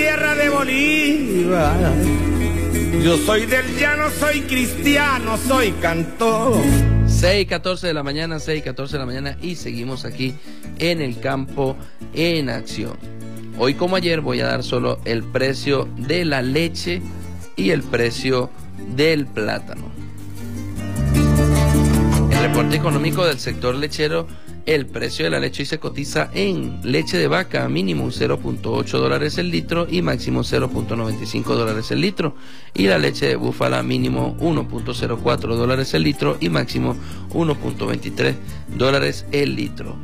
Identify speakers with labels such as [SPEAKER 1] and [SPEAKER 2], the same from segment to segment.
[SPEAKER 1] tierra de Bolívar. Yo soy del llano, soy cristiano, soy cantor.
[SPEAKER 2] 6:14 de la mañana, 6:14 de la mañana, y seguimos aquí en el campo en acción. Hoy, como ayer, voy a dar solo el precio de la leche y el precio del plátano. El reporte económico del sector lechero: el precio de la leche hoy se cotiza en leche de vaca mínimo $0.8 el litro y máximo $0.95 el litro, y la leche de búfala mínimo $1.04 el litro y máximo $1.23 el litro.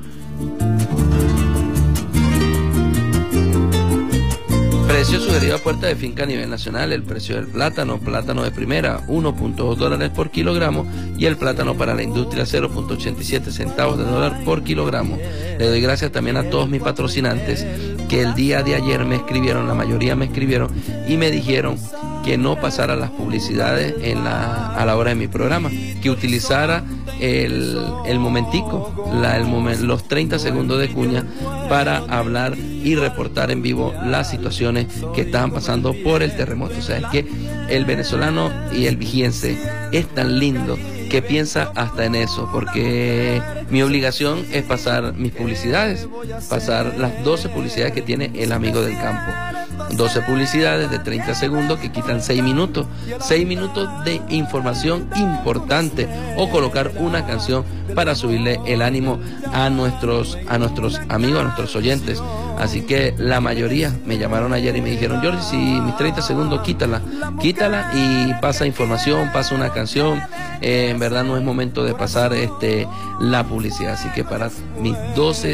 [SPEAKER 2] Precio sugerido a puerta de finca a nivel nacional: el precio del plátano de primera $1.2 por kilogramo, y el plátano para la industria 0.87 centavos de dólar por kilogramo. Le doy gracias también a todos mis patrocinantes que el día de ayer me escribieron, la mayoría me escribieron y me dijeron que no pasara las publicidades a la hora de mi programa, que utilizara el momentico, los 30 segundos de cuña para hablar y reportar en vivo las situaciones que estaban pasando por el terremoto. O sea, es que el venezolano y el vigiense es tan lindo que piensa hasta en eso, porque mi obligación es pasar mis publicidades, pasar las 12 publicidades que tiene el amigo del campo. 12 publicidades de 30 segundos que quitan 6 minutos. 6 minutos de información importante, o colocar una canción para subirle el ánimo a nuestros amigos, a nuestros oyentes. Así que la mayoría me llamaron ayer y me dijeron: Jorge, si mis 30 segundos, quítala y pasa información, pasa una canción. En verdad no es momento de pasar la publicidad. Así que para mis 12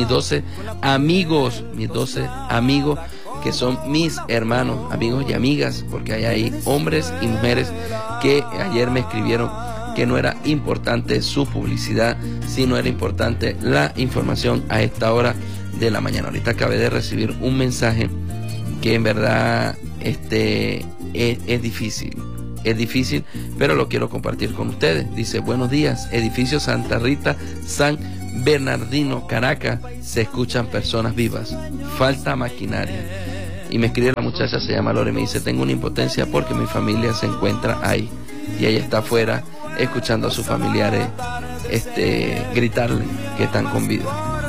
[SPEAKER 2] amigos, que son mis hermanos, amigos y amigas, porque hay ahí hombres y mujeres que ayer me escribieron que no era importante su publicidad, sino era importante la información a esta hora de la mañana. Ahorita acabé de recibir un mensaje que en verdad es difícil, pero lo quiero compartir con ustedes. Dice: buenos días, edificio Santa Rita, San Bernardino, Caracas, se escuchan personas vivas, falta maquinaria. Y me escribe la muchacha, se llama Lore, y me dice: tengo una impotencia porque mi familia se encuentra ahí, y ella está afuera escuchando a sus familiares gritarle que están con vida.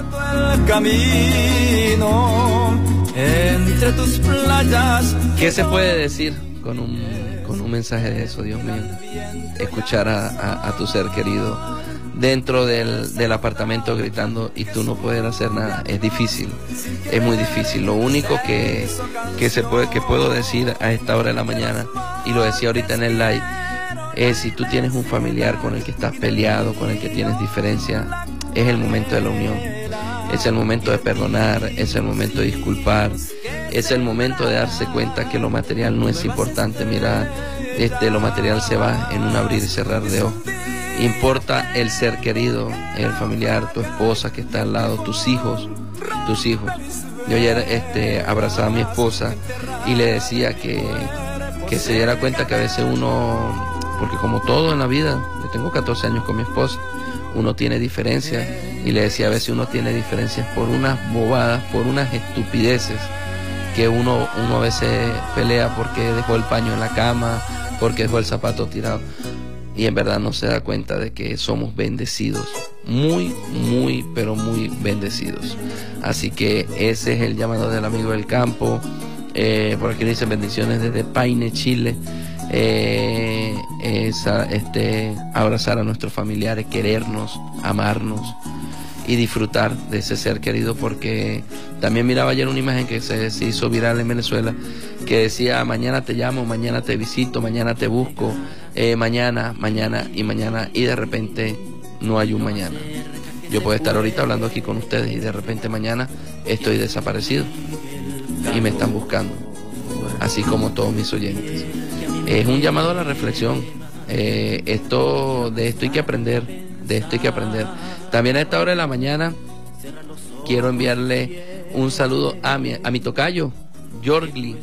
[SPEAKER 2] ¿Qué se puede decir con un mensaje de eso, Dios mío? Escuchar a tu ser querido dentro del apartamento gritando y tú no poder hacer nada. Es difícil, es muy difícil. Lo único que puedo decir a esta hora de la mañana, y lo decía ahorita en el live, es: si tú tienes un familiar con el que estás peleado, con el que tienes diferencia, es el momento de la unión, es el momento de perdonar, es el momento de disculpar, es el momento de darse cuenta que lo material no es importante. Mira, lo material se va en un abrir y cerrar de ojos. Importa el ser querido, el familiar, tu esposa que está al lado, tus hijos. Yo ayer abrazaba a mi esposa y le decía que se diera cuenta que a veces uno, porque como todo en la vida, yo tengo 14 años con mi esposa, uno tiene diferencias, y le decía: a veces uno tiene diferencias por unas bobadas, por unas estupideces, que uno a veces pelea porque dejó el paño en la cama, porque dejó el zapato tirado, y en verdad no se da cuenta de que somos bendecidos, muy, pero muy bendecidos. Así que ese es el llamado del amigo del campo. Por aquí dicen: bendiciones desde Paine, Chile. Abrazar a nuestros familiares, querernos, amarnos y disfrutar de ese ser querido, porque también miraba ayer una imagen que se hizo viral en Venezuela, que decía: mañana te llamo, mañana te visito, mañana te busco, mañana, y de repente no hay un mañana. Yo puedo estar ahorita hablando aquí con ustedes y de repente mañana estoy desaparecido y me están buscando, así como todos mis oyentes. Es un llamado a la reflexión. De esto hay que aprender. También a esta hora de la mañana quiero enviarle un saludo a mi tocayo, Georgie.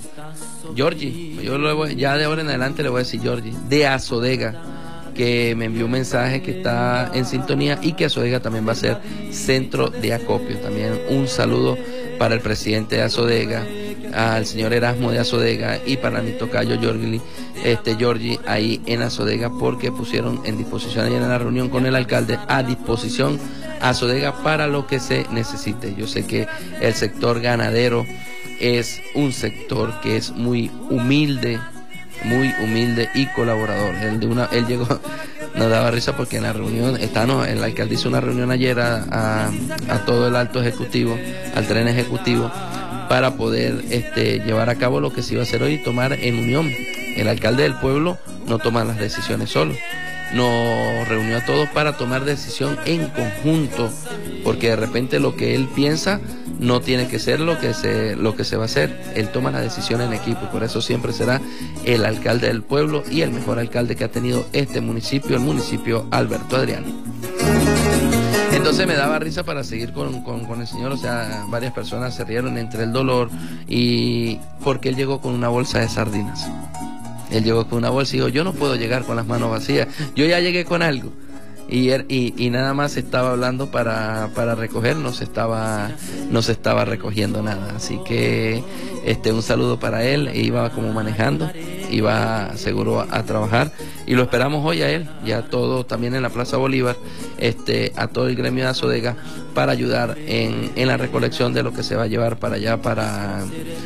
[SPEAKER 2] Ya de ahora en adelante le voy a decir Georgie, de Azodega, que me envió un mensaje que está en sintonía, y que Azodega también va a ser centro de acopio. También un saludo para el presidente de Azodega, al señor Erasmo de Azodega y para mi tocayo Giorgi ahí en Azodega, porque pusieron en disposición ayer en la reunión con el alcalde a disposición Azodega para lo que se necesite. Yo sé que el sector ganadero es un sector que es muy humilde y colaborador. Él llegó, nos daba risa porque en la reunión, el alcalde hizo una reunión ayer a todo el alto ejecutivo, al tren ejecutivo, para poder llevar a cabo lo que se iba a hacer hoy, tomar en unión. El alcalde del pueblo no toma las decisiones solo, nos reunió a todos para tomar decisión en conjunto, porque de repente lo que él piensa no tiene que ser lo que se va a hacer. Él toma la decisión en equipo, y por eso siempre será el alcalde del pueblo y el mejor alcalde que ha tenido este municipio, el municipio Alberto Adriani. Entonces me daba risa para seguir con el señor, o sea, varias personas se rieron entre el dolor y porque él llegó con una bolsa de sardinas. Él llegó con una bolsa y dijo, yo no puedo llegar con las manos vacías, yo ya llegué con algo. Y nada más estaba hablando para recoger, no se estaba recogiendo nada. Así que un saludo para él. Iba como manejando, iba seguro a trabajar y lo esperamos hoy a él, ya todo también en la Plaza Bolívar, a todo el gremio de Azodega para ayudar en la recolección de lo que se va a llevar para allá para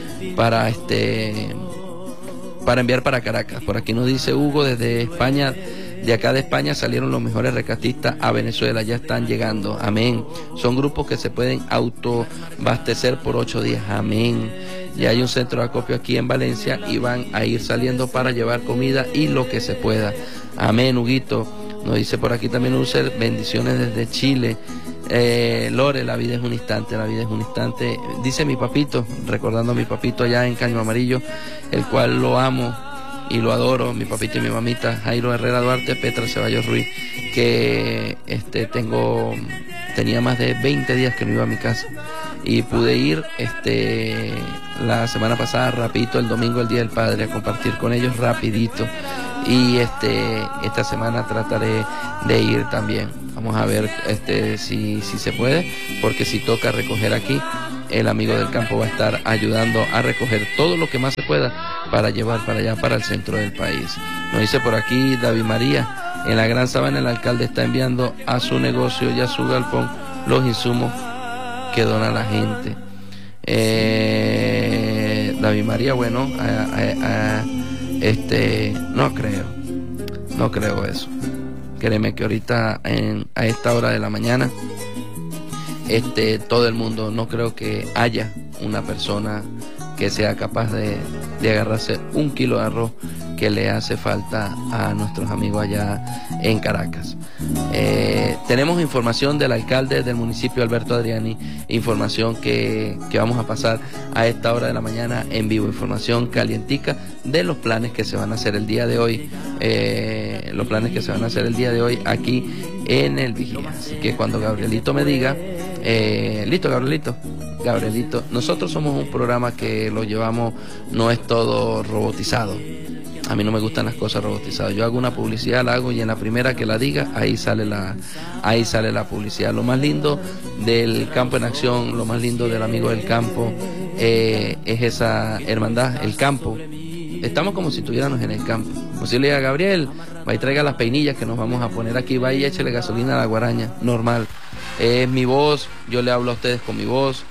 [SPEAKER 2] enviar para Caracas. Por aquí nos dice Hugo desde España. De acá de España salieron los mejores rescatistas a Venezuela, ya están llegando, amén. Son grupos que se pueden autoabastecer por 8 días, amén. Ya hay un centro de acopio aquí en Valencia y van a ir saliendo para llevar comida y lo que se pueda, amén. Huguito nos dice por aquí también User, bendiciones desde Chile. Lore, la vida es un instante, la vida es un instante, dice mi papito, recordando a mi papito allá en Caño Amarillo, el cual lo amo y lo adoro, mi papito y mi mamita, Jairo Herrera Duarte, Petra Ceballos Ruiz, que tenía más de 20 días que no iba a mi casa y pude ir la semana pasada rapidito, el domingo, el Día del Padre, a compartir con ellos rapidito, y esta semana trataré de ir también. Vamos a ver si se puede, porque si toca recoger aquí, el amigo del campo va a estar ayudando a recoger todo lo que más se pueda para llevar para allá, para el centro del país. Nos dice por aquí David María, en la Gran Sabana el alcalde está enviando a su negocio y a su galpón los insumos que dona la gente. David María, bueno, no creo eso. Créeme que ahorita a esta hora de la mañana todo el mundo, no creo que haya una persona que sea capaz de agarrarse 1 kilo de arroz que le hace falta a nuestros amigos allá en Caracas. Tenemos información del alcalde del municipio Alberto Adriani, información que vamos a pasar a esta hora de la mañana en vivo, información calientica de los planes que se van a hacer el día de hoy, aquí en el Vigía. Así que cuando Gabrielito me diga, listo Gabrielito, nosotros somos un programa que lo llevamos, no es todo robotizado. A mí no me gustan las cosas robotizadas. Yo hago una publicidad, la hago y en la primera que la diga, ahí sale la publicidad. Lo más lindo del campo en acción, lo más lindo del amigo del campo, es esa hermandad, el campo. Estamos como si estuviéramos en el campo. Como si le diga a Gabriel, va y traiga las peinillas que nos vamos a poner aquí, va y échele gasolina a la guaraña, normal. Es mi voz, yo le hablo a ustedes con mi voz.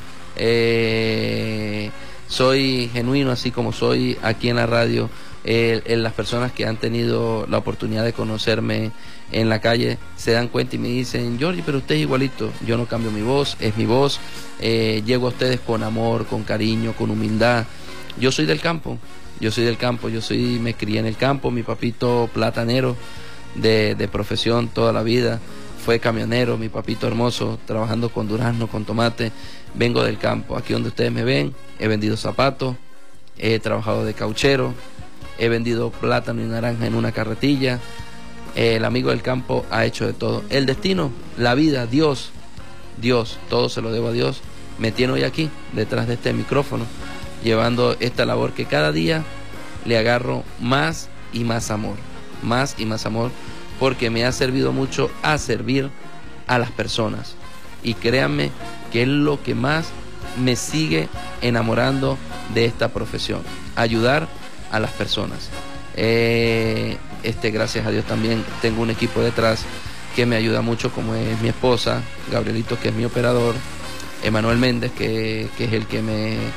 [SPEAKER 2] Soy genuino así como soy aquí en la radio. Las personas que han tenido la oportunidad de conocerme en la calle se dan cuenta y me dicen, Giorgi, pero usted es igualito. Yo no cambio mi voz, es mi voz. Llego a ustedes con amor, con cariño, con humildad. Yo soy del campo, me crié en el campo. Mi papito platanero de profesión toda la vida, fue camionero, mi papito hermoso, trabajando con durazno, con tomate. Vengo del campo, aquí donde ustedes me ven, he vendido zapatos, he trabajado de cauchero, he vendido plátano y naranja en una carretilla. El amigo del campo ha hecho de todo. El destino, la vida, Dios, todo se lo debo a Dios. Me tiene hoy aquí, detrás de este micrófono, llevando esta labor que cada día le agarro más y más amor, porque me ha servido mucho a servir a las personas. Y créanme que es lo que más me sigue enamorando de esta profesión, ayudar a las personas. Gracias a Dios también tengo un equipo detrás que me ayuda mucho, como es mi esposa, Gabrielito, que es mi operador, Emanuel Méndez, que es el que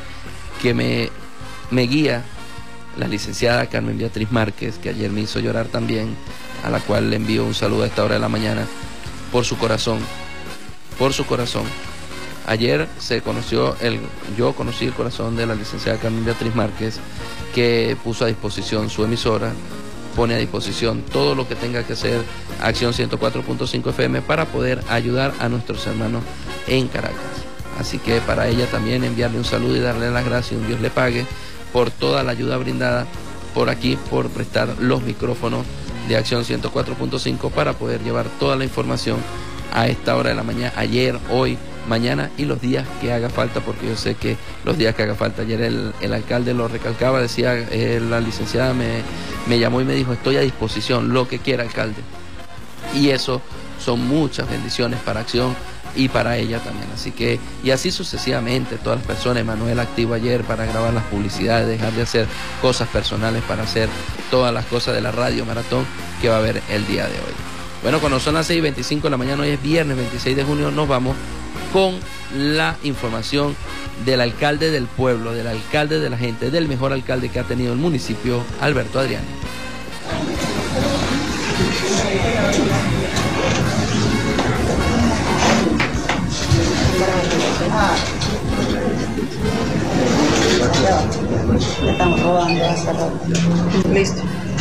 [SPEAKER 2] me guía, la licenciada Carmen Beatriz Márquez, que ayer me hizo llorar también, a la cual le envío un saludo a esta hora de la mañana, por su corazón. Ayer yo conocí el corazón de la licenciada Carmen Beatriz Márquez, que puso a disposición su emisora, pone a disposición todo lo que tenga que hacer Acción 104.5 FM para poder ayudar a nuestros hermanos en Caracas. Así que para ella también enviarle un saludo y darle las gracias, un Dios le pague por toda la ayuda brindada por aquí, por prestar los micrófonos de Acción 104.5 para poder llevar toda la información a esta hora de la mañana, ayer, hoy, mañana y los días que haga falta, porque yo sé que los días que haga falta. Ayer el alcalde lo recalcaba, decía, la licenciada me llamó y me dijo, estoy a disposición, lo que quiera, alcalde. Y eso son muchas bendiciones para Acción y para ella también. Así que, y así sucesivamente, todas las personas. Emanuel activo ayer para grabar las publicidades, dejar de hacer cosas personales para hacer todas las cosas de la radio maratón que va a haber el día de hoy. Bueno, cuando son las 6:25 de la mañana, hoy es viernes 26 de junio, nos vamos con la información del alcalde del pueblo, del alcalde de la gente, del mejor alcalde que ha tenido el municipio, Alberto Adriani.
[SPEAKER 3] Estamos robando hace rato. Listo.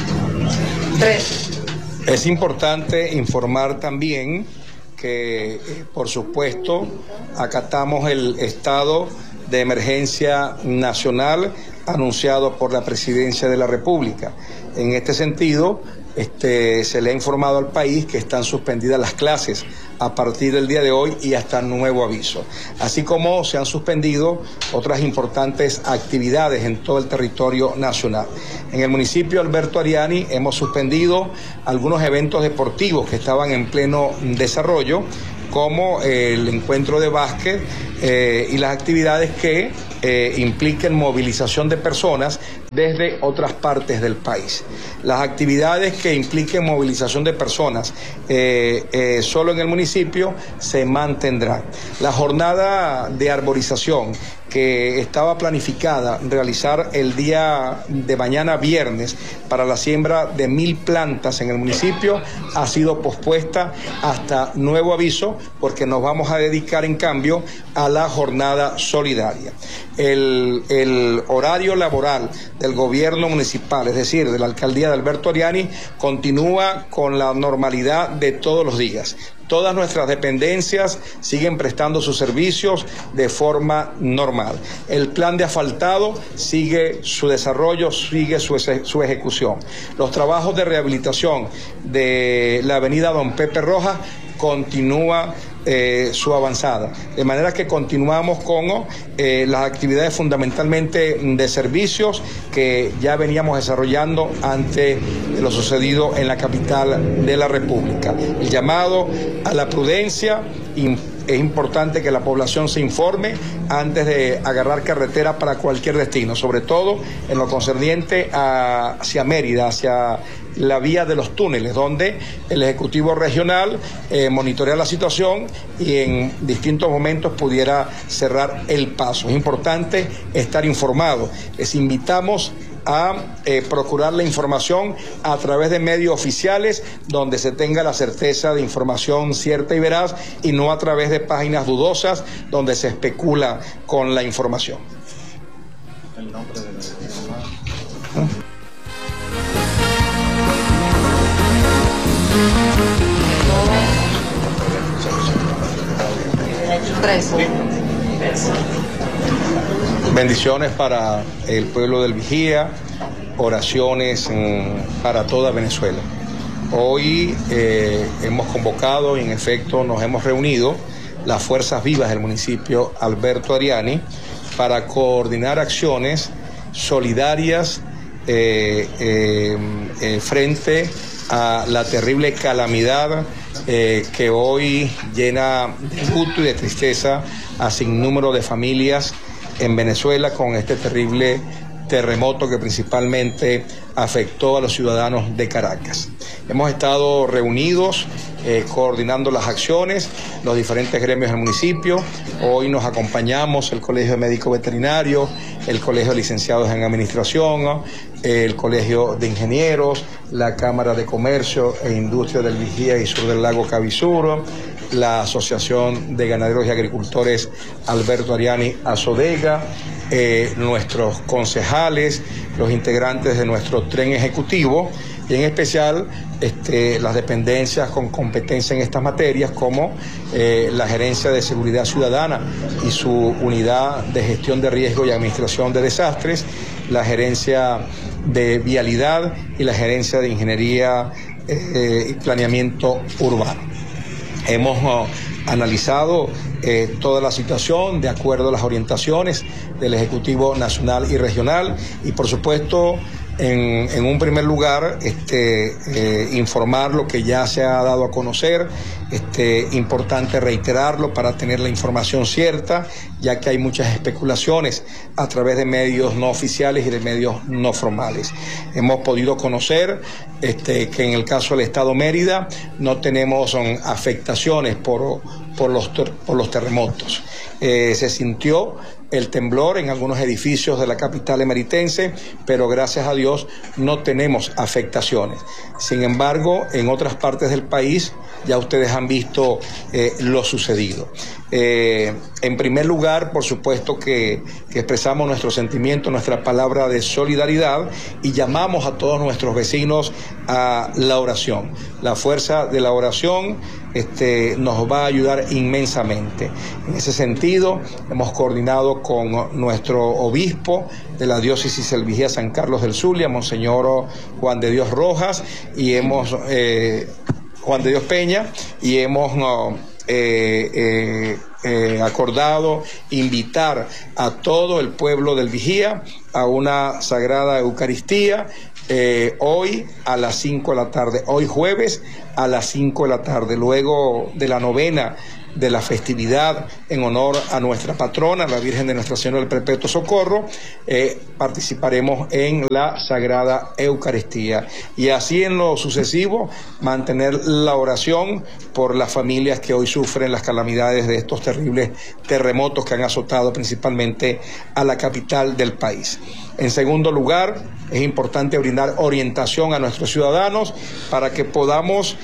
[SPEAKER 3] 3.
[SPEAKER 4] Es importante informar también que, por supuesto, acatamos el estado de emergencia nacional anunciado por la Presidencia de la República. En este sentido, se le ha informado al país que están suspendidas las clases a partir del día de hoy y hasta nuevo aviso, así como se han suspendido otras importantes actividades en todo el territorio nacional. En el municipio Alberto Adriani hemos suspendido algunos eventos deportivos que estaban en pleno desarrollo, como el encuentro de básquet y las actividades que impliquen movilización de personas desde otras partes del país. Las actividades que impliquen movilización de personas solo en el municipio se mantendrán. La jornada de arborización que estaba planificada realizar el día de mañana viernes para la siembra de 1000 plantas en el municipio ha sido pospuesta hasta nuevo aviso, porque nos vamos a dedicar en cambio a la jornada solidaria. El horario laboral del gobierno municipal, es decir, de la alcaldía de Alberto Adriani, continúa con la normalidad de todos los días. Todas nuestras dependencias siguen prestando sus servicios de forma normal. El plan de asfaltado sigue su desarrollo, sigue su ejecución. Los trabajos de rehabilitación de la avenida Don Pepe Rojas continúa su avanzada, de manera que continuamos con las actividades fundamentalmente de servicios que ya veníamos desarrollando ante lo sucedido en la capital de la República. El llamado a la prudencia, es importante que la población se informe antes de agarrar carretera para cualquier destino, sobre todo en lo concerniente hacia Mérida, hacia la vía de los túneles, donde el Ejecutivo Regional monitorea la situación y en distintos momentos pudiera cerrar el paso. Es importante estar informado. Les invitamos a procurar la información a través de medios oficiales donde se tenga la certeza de información cierta y veraz, y no a través de páginas dudosas donde se especula con la información. El nombre de la... Bendiciones para el pueblo del Vigía, oraciones para toda Venezuela. Hoy hemos convocado y en efecto nos hemos reunido las fuerzas vivas del municipio Alberto Adriani para coordinar acciones solidarias frente a la terrible calamidad que hoy llena de luto y de tristeza a sinnúmero de familias en Venezuela con este terrible terremoto que principalmente afectó a los ciudadanos de Caracas. Hemos estado reunidos coordinando las acciones, los diferentes gremios del municipio. Hoy nos acompañamos el Colegio de Médicos Veterinarios, el Colegio de Licenciados en Administración, el Colegio de Ingenieros, la Cámara de Comercio e Industria del Vigía y Sur del Lago Cabisur, la Asociación de Ganaderos y Agricultores Alberto Ariani Azodega, nuestros concejales, los integrantes de nuestro tren ejecutivo y en especial las dependencias con competencia en estas materias como la Gerencia de Seguridad Ciudadana y su Unidad de Gestión de Riesgo y Administración de Desastres, la Gerencia de Vialidad y la Gerencia de Ingeniería y Planeamiento Urbano. Hemos analizado toda la situación de acuerdo a las orientaciones del Ejecutivo Nacional y Regional y por supuesto en un primer lugar informar lo que ya se ha dado a conocer, importante reiterarlo para tener la información cierta, ya que hay muchas especulaciones a través de medios no oficiales y de medios no formales. Hemos podido conocer que en el caso del Estado Mérida no tenemos afectaciones por los terremotos. Se sintió el temblor en algunos edificios de la capital emeritense, pero gracias a Dios no tenemos afectaciones. Sin embargo, en otras partes del país ya ustedes han visto lo sucedido. En primer lugar, por supuesto que expresamos nuestro sentimiento, nuestra palabra de solidaridad y llamamos a todos nuestros vecinos a la oración. La fuerza de la oración nos va a ayudar inmensamente. En ese sentido, hemos coordinado con nuestro obispo de la diócesis El Vigía San Carlos del Zulia, Monseñor Juan de Dios Rojas, y Juan de Dios Peña, y hemos acordado invitar a todo el pueblo del Vigía a una sagrada Eucaristía hoy a las 5 de la tarde, hoy jueves a las 5 de la tarde, luego de la novena de la festividad en honor a nuestra patrona, la Virgen de Nuestra Señora del Perpetuo Socorro, participaremos en la Sagrada Eucaristía y así en lo sucesivo mantener la oración por las familias que hoy sufren las calamidades de estos terribles terremotos que han azotado principalmente a la capital del país. En segundo lugar, es importante brindar orientación a nuestros ciudadanos para que podamos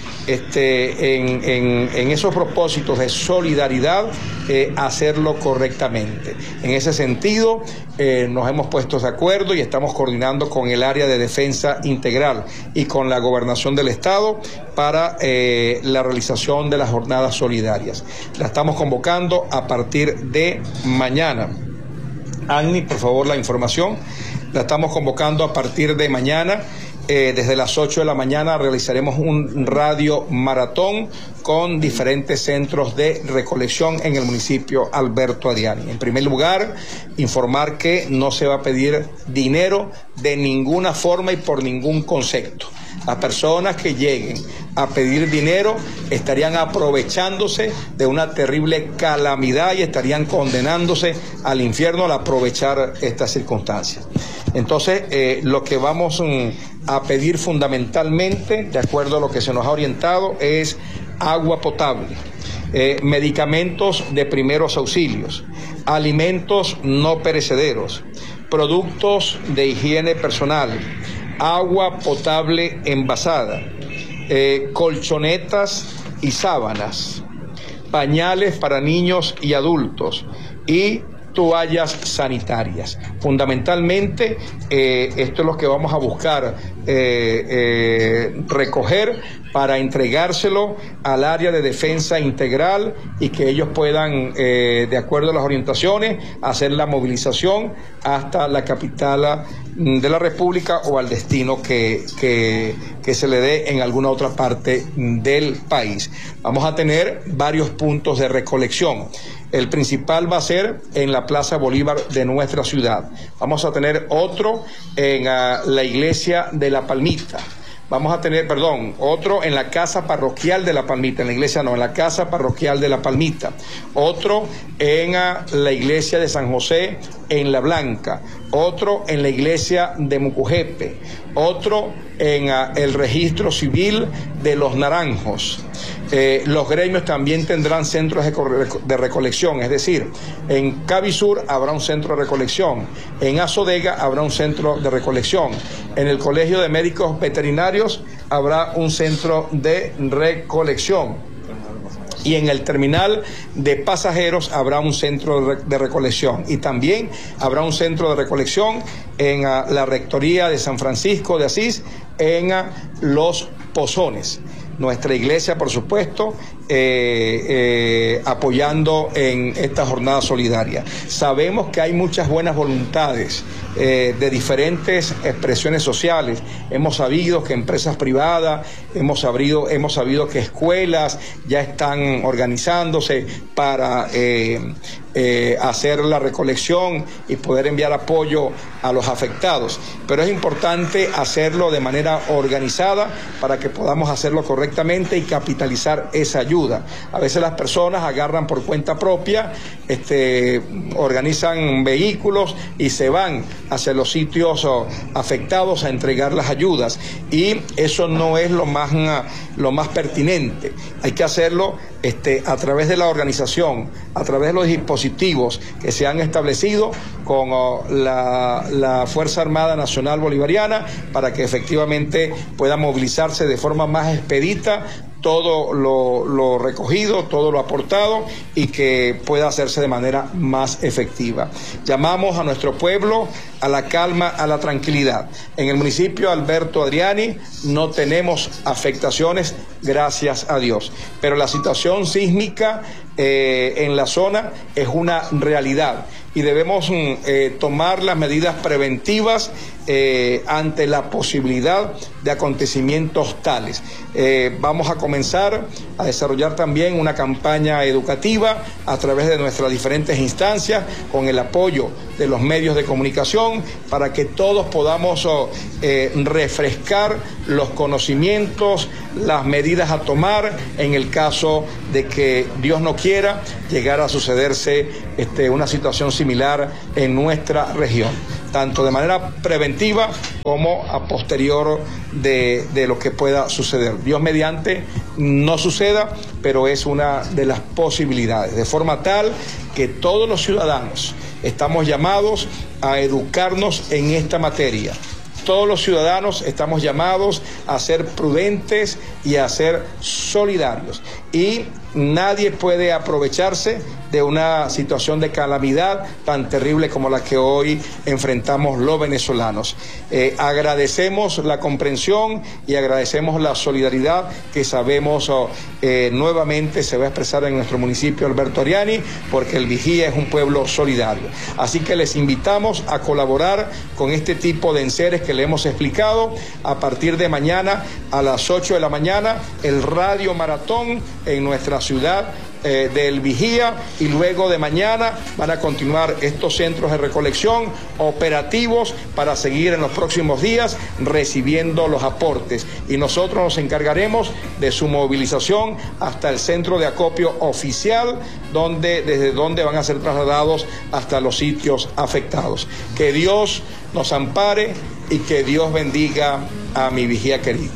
[SPEAKER 4] en esos propósitos de solidaridad hacerlo correctamente. En ese sentido, nos hemos puesto de acuerdo y estamos coordinando con el área de defensa integral y con la gobernación del Estado para la realización de las jornadas solidarias. La estamos convocando a partir de mañana. Agni, por favor, la información. La estamos convocando a partir de mañana. Desde las 8 de la mañana realizaremos un radio maratón con diferentes centros de recolección en el municipio Alberto Ariani. En primer lugar, informar que no se va a pedir dinero de ninguna forma y por ningún concepto. Las personas que lleguen a pedir dinero estarían aprovechándose de una terrible calamidad y estarían condenándose al infierno al aprovechar estas circunstancias. Entonces, lo que vamos a pedir fundamentalmente, de acuerdo a lo que se nos ha orientado, es agua potable, medicamentos de primeros auxilios, alimentos no perecederos, productos de higiene personal, agua potable envasada, colchonetas y sábanas, pañales para niños y adultos y toallas sanitarias. Fundamentalmente, esto es lo que vamos a buscar recoger para entregárselo al área de defensa integral y que ellos puedan, de acuerdo a las orientaciones, hacer la movilización hasta la capital de la República o al destino que se le dé en alguna otra parte del país. Vamos a tener varios puntos de recolección. El principal va a ser en la Plaza Bolívar de nuestra ciudad. Vamos a tener otro en la iglesia de La Palmita. Vamos a tener, otro en la casa parroquial de La Palmita, en la iglesia no, en la casa parroquial de La Palmita. Otro en la iglesia de San José, en La Blanca, otro en la iglesia de Mucujepe, otro en el registro civil de Los Naranjos. Los gremios también tendrán centros de recolección, es decir, en Cavisur habrá un centro de recolección, en Azodega habrá un centro de recolección, en el Colegio de Médicos Veterinarios habrá un centro de recolección. Y en el terminal de pasajeros habrá un centro de recolección. Y también habrá un centro de recolección en la Rectoría de San Francisco de Asís, en Los Pozones. Nuestra iglesia, por supuesto, apoyando en esta jornada solidaria. Sabemos que hay muchas buenas voluntades de diferentes expresiones sociales. Hemos sabido que empresas privadas, hemos sabido que escuelas ya están organizándose para hacer la recolección y poder enviar apoyo a los afectados. Pero es importante hacerlo de manera organizada para que podamos hacerlo correctamente y capitalizar esa ayuda. A veces las personas agarran por cuenta propia, organizan vehículos y se van hacia los sitios afectados a entregar las ayudas, y eso no es lo más pertinente. Hay que hacerlo a través de la organización, a través de los dispositivos que se han establecido con la Fuerza Armada Nacional Bolivariana, para que efectivamente pueda movilizarse de forma más expedita todo lo recogido, todo lo aportado, y que pueda hacerse de manera más efectiva. Llamamos a nuestro pueblo a la calma, a la tranquilidad. En el municipio Alberto Adriani no tenemos afectaciones, gracias a Dios, pero la situación sísmica en la zona es una realidad y debemos tomar las medidas preventivas ante la posibilidad de acontecimientos tales. Vamos a comenzar a desarrollar también una campaña educativa a través de nuestras diferentes instancias, con el apoyo de los medios de comunicación, para que todos podamos refrescar los conocimientos, las medidas a tomar en el caso de que Dios no quiera llegar a sucederse una situación similar en nuestra región, tanto de manera preventiva como a posterior de lo que pueda suceder. Dios mediante no suceda, pero es una de las posibilidades, de forma tal que todos los ciudadanos estamos llamados a educarnos en esta materia. Todos los ciudadanos estamos llamados a ser prudentes y a ser solidarios. Y nadie puede aprovecharse de una situación de calamidad tan terrible como la que hoy enfrentamos los venezolanos. Agradecemos la comprensión y agradecemos la solidaridad que sabemos nuevamente se va a expresar en nuestro municipio Alberto Adriani, porque el Vigía es un pueblo solidario. Así que les invitamos a colaborar con este tipo de enseres que le hemos explicado. A partir de mañana a las 8 de la mañana, el radio maratón en nuestra ciudad del Vigía, y luego de mañana van a continuar estos centros de recolección operativos para seguir en los próximos días recibiendo los aportes, y nosotros nos encargaremos de su movilización hasta el centro de acopio oficial, desde donde van a ser trasladados hasta los sitios afectados. Que Dios nos ampare y que Dios bendiga a mi Vigía querido.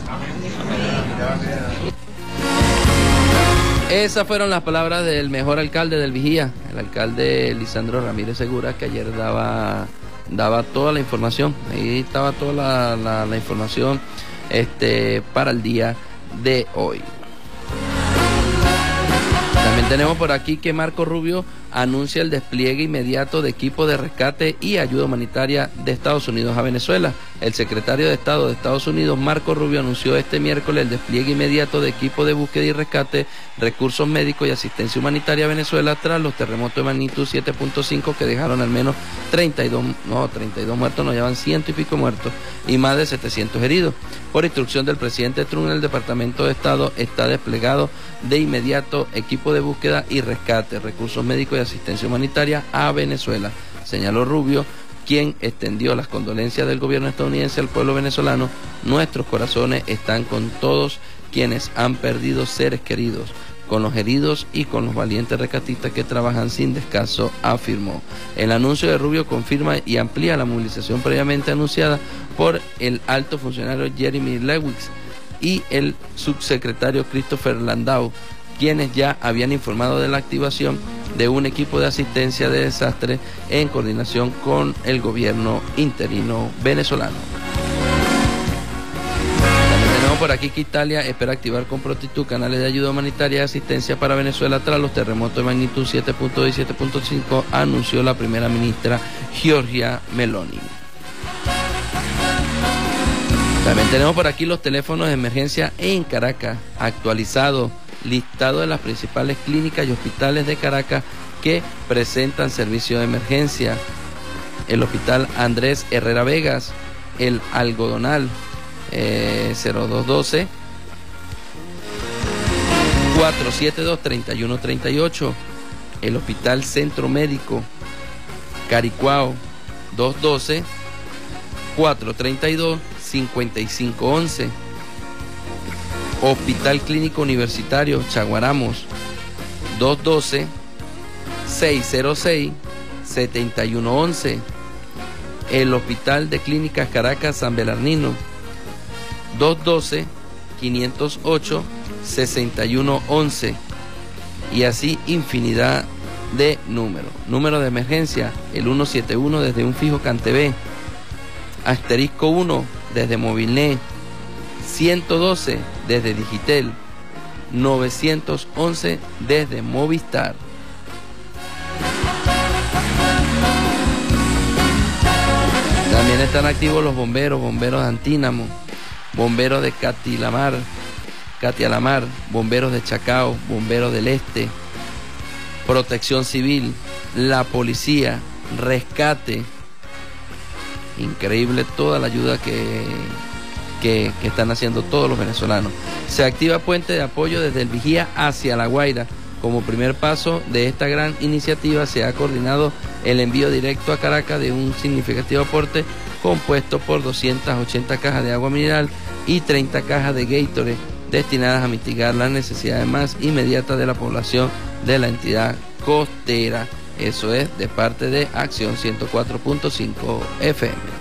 [SPEAKER 2] Esas fueron las palabras del mejor alcalde del Vigía, el alcalde Lisandro Ramírez Segura, que ayer daba toda la información. Ahí estaba toda la información para el día de hoy. También tenemos por aquí que Marco Rubio anuncia el despliegue inmediato de equipos de rescate y ayuda humanitaria de Estados Unidos a Venezuela. El secretario de Estado de Estados Unidos, Marco Rubio, anunció este miércoles el despliegue inmediato de equipos de búsqueda y rescate, recursos médicos y asistencia humanitaria a Venezuela tras los terremotos de magnitud 7.5 que dejaron al menos 32 muertos, no llevan 100 y pico muertos y más de 700 heridos. Por instrucción del presidente Trump, el Departamento de Estado está desplegado de inmediato equipo de búsqueda y rescate, recursos médicos y asistencia humanitaria a Venezuela, señaló Rubio, quien extendió las condolencias del gobierno estadounidense al pueblo venezolano. Nuestros corazones están con todos quienes han perdido seres queridos. con los heridos y con los valientes rescatistas que trabajan sin descanso, afirmó. El anuncio de Rubio confirma y amplía la movilización previamente anunciada por el alto funcionario Jeremy Lewis y el subsecretario Christopher Landau, quienes ya habían informado de la activación de un equipo de asistencia de desastre en coordinación con el gobierno interino venezolano. También tenemos por aquí que Italia espera activar con prontitud canales de ayuda humanitaria y asistencia para Venezuela tras los terremotos de magnitud 7.2 y 7.5, anunció la primera ministra Giorgia Meloni. También tenemos por aquí los teléfonos de emergencia en Caracas, actualizados, listado de las principales clínicas y hospitales de Caracas que presentan servicio de emergencia. El Hospital Andrés Herrera Vegas, el Algodonal 0212 472-3138, el Hospital Centro Médico Caricuao 212 432 5511, Hospital Clínico Universitario Chaguaramos 212-606-7111, el Hospital de Clínicas Caracas San Belarmino 212-508-6111, y así infinidad de números. Número de emergencia, el 171 desde un fijo Cantebé, asterisco 1 desde Movilnet, 112 desde Digitel, 911 desde Movistar. También están activos los bomberos de Antínamo, bomberos de Catialamar, bomberos de Chacao, bomberos del Este, Protección Civil, la policía, rescate. Increíble toda la ayuda que están haciendo todos los venezolanos. Se activa puente de apoyo desde el Vigía hacia La Guaira. Como primer paso de esta gran iniciativa se ha coordinado el envío directo a Caracas de un significativo aporte compuesto por 280 cajas de agua mineral y 30 cajas de Gatorade destinadas a mitigar las necesidades más inmediatas de la población de la entidad costera. Eso es de parte de Acción 104.5 FM.